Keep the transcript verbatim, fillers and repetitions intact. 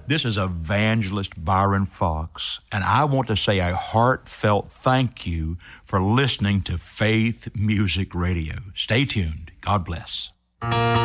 This is Evangelist Byron Fox, and I want to say a heartfelt thank you for listening to Faith Music Radio. Stay tuned. God bless.